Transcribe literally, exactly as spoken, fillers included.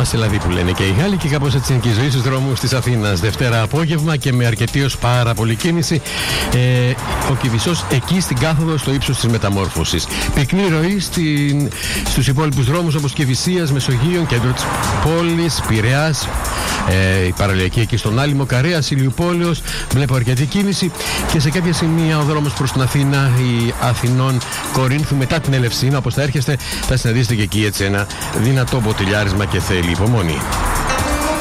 δηλαδή που λένε και οι Γάλλοι, και κάπως έτσι είναι και η ζωή στους δρόμους της Αθήνας. Δευτέρα απόγευμα και με αρκετή ως πάρα πολύ κίνηση. Ε, ο Κηφισός εκεί στην κάθοδο στο ύψος της Μεταμόρφωσης. Πυκνή ροή στην, στους υπόλοιπους δρόμους όπως Κηφισίας, Μεσογείων, κέντρο της πόλης, Πειραιάς, ε, η παραλιακή εκεί στον Άλυμο, Καρέας, Ηλιουπόλεως. Βλέπω αρκετή κίνηση και σε κάποια σημεία ο δρόμος προς την Αθήνα, η Αθηνών Κορίνθου, μετά την Ελευσίνα, όπως θα έρχεστε, θα συναντήσετε και εκεί έτσι ένα δυνατό μποτιλιάρισμα και θέλει υπομονή.